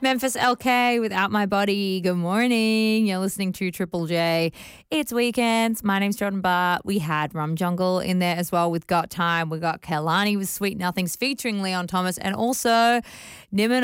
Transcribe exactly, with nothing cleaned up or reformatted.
Memphis L K without my body. Good morning. You're listening to Triple J. It's weekends. My name's Jordan Bart. We had Rum Jungle in there as well with Got Time. We got Kelani with Sweet Nothings featuring Leon Thomas and also Niman